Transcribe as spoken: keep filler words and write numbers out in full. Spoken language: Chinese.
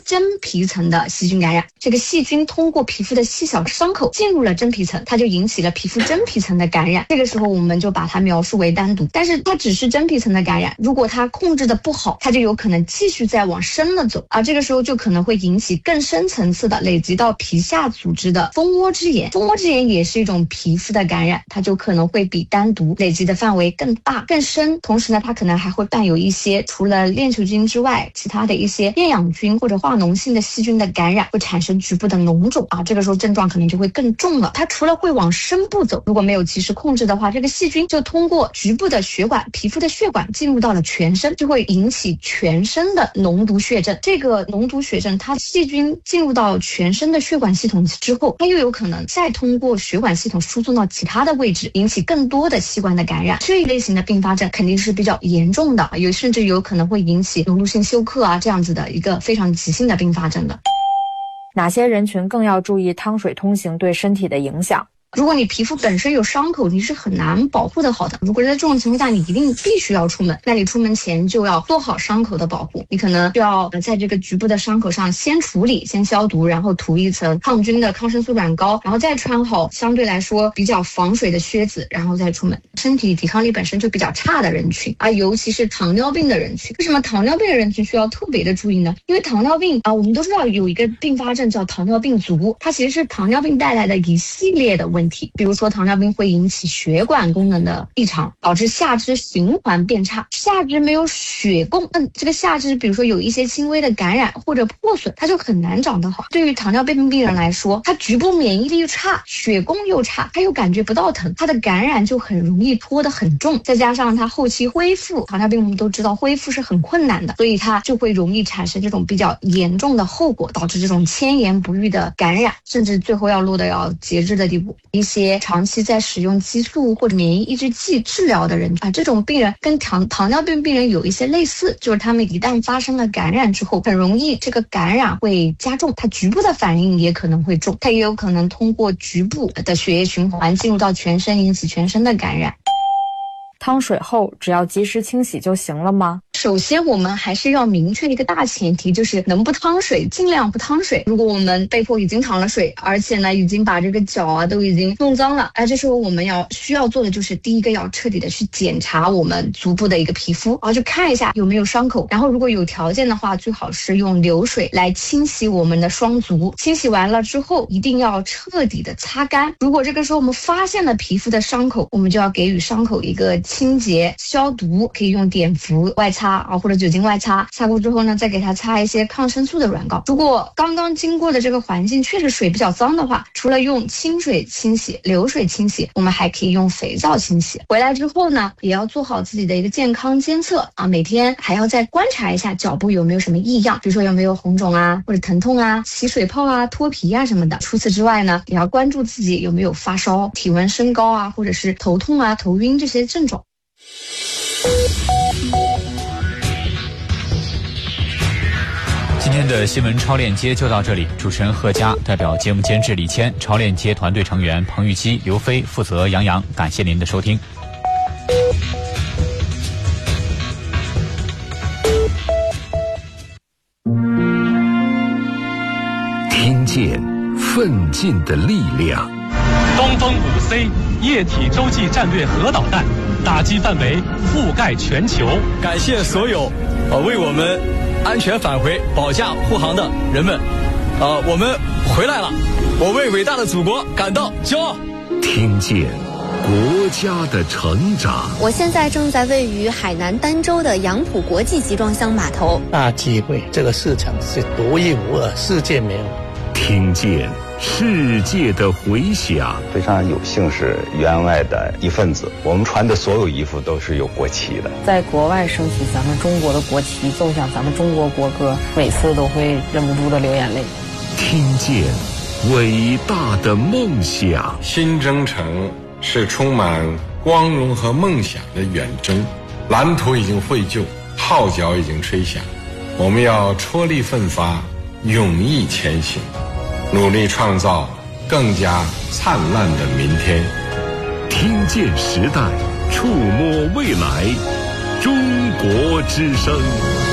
真皮层的细菌感染。这个细菌通过皮肤的细小伤口进入了真皮层，它就引起了皮肤真皮层的感染。这个时候我们就把它描述为单毒，但是它只是真皮层的感染，如果它控制的不好，它就有可能继续再往深了走啊，这个时候就可能会引起更深层次的累积到皮下组织的蜂窝之炎。蜂窝之炎也是一种皮肤的感染，它就可能会比单毒累积的范围更大更深，同时呢它可能还会伴有一些除了链球菌之外其他的一些厌氧菌或者化脓性的细菌的感染，会产生局部的脓肿啊，这个时候症状可能就会更重了。它除了会往深部走，如果没有及时控制的话，这个细菌就通过局部的血管皮肤的血管进入到了全身，就会引起全身的脓毒血症。这个脓毒血症它细菌进入到全身的血管系统之后，它又有可能再通过血管系统输送到其他的位置，引起更多的器官的感染。这一类型的并发症肯定是比较严重的，有甚至有可能会引起脓毒性休克啊这样子的一个非常急性的并发症的。 哪些人群更要注意汤水通行对身体的影响？ 如果你皮肤本身有伤口，你是很难保护的好的。如果在这种情况下你一定必须要出门，那你出门前就要做好伤口的保护。你可能就要在这个局部的伤口上先处理先消毒，然后涂一层抗菌的抗生素软膏，然后再穿好相对来说比较防水的靴子，然后再出门。身体抵抗力本身就比较差的人群啊，尤其是糖尿病的人群。为什么糖尿病的人群需要特别的注意呢？因为糖尿病啊，我们都知道有一个并发症叫糖尿病足，它其实是糖尿病带来的一系列的问题。比如说糖尿病会引起血管功能的异常，导致下肢循环变差，下肢没有血供，那这个下肢比如说有一些轻微的感染或者破损，它就很难长得好。对于糖尿病病人来说，他局部免疫力又差，血供又差，他又感觉不到疼，他的感染就很容易拖得很重，再加上他后期恢复，糖尿病我们都知道恢复是很困难的，所以他就会容易产生这种比较严重的后果，导致这种千言不愈的感染，甚至最后要落得要截肢的地步。一些长期在使用激素或者免疫抑制剂治疗的人啊，这种病人跟糖糖尿病病人有一些类似，就是他们一旦发生了感染之后，很容易这个感染会加重，它局部的反应也可能会重，它也有可能通过局部的血液循环进入到全身，引起全身的感染。 汤水后只要及时清洗就行了吗？ 首先我们还是要明确一个大前提，就是能不汤水尽量不汤水。如果我们被迫已经淌了水，而且呢已经把这个脚啊都已经弄脏了，哎，这时候我们要需要做的就是第一个要彻底的去检查我们足部的一个皮肤，然后去看一下有没有伤口，然后如果有条件的话，最好是用流水来清洗我们的双足。清洗完了之后一定要彻底的擦干。如果这个时候我们发现了皮肤的伤口，我们就要给予伤口一个清洁消毒，可以用碘伏外擦啊，或者酒精外擦，擦过之后呢，再给它擦一些抗生素的软膏。如果刚刚经过的这个环境确实水比较脏的话，除了用清水清洗、流水清洗，我们还可以用肥皂清洗。回来之后呢，也要做好自己的一个健康监测啊，每天还要再观察一下脚部有没有什么异样，比如说有没有红肿啊，或者疼痛啊、起水泡啊、脱皮啊什么的。除此之外呢，也要关注自己有没有发烧、体温升高啊，或者是头痛啊、头晕这些症状。 今天的新闻超链接就到这里，主持人贺佳，代表节目监制李谦，超链接团队成员彭玉基、刘飞，负责杨洋，感谢您的收听。 听见奋进的力量。 东风五 C 液体洲际战略核导弹打击范围覆盖全球。 感谢所有呃为我们安全返回保驾护航的人们，呃，我们回来了，我为伟大的祖国感到骄傲。 听见国家的成长。 我现在正在位于海南儋州的杨浦国际集装箱码头。 大机会，这个市场是独一无二，世界没有。 听见世界的回响。 非常有幸是员外的一份子，我们穿的所有衣服都是有国旗的。 在国外升起咱们中国的国旗，奏响咱们中国国歌，每次都会忍不住的流眼泪。 听见伟大的梦想。 新征程是充满光荣和梦想的远征，蓝图已经绘就，号角已经吹响，我们要踔厉奋发，勇毅前行，努力创造更加灿烂的明天。 听见时代，触摸未来，中国之声。